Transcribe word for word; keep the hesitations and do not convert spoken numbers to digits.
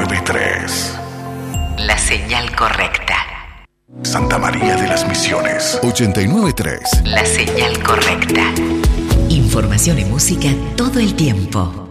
nueve tres. La señal correcta. Santa María de las Misiones, ochenta y nueve tres. La señal correcta. Información y música todo el tiempo.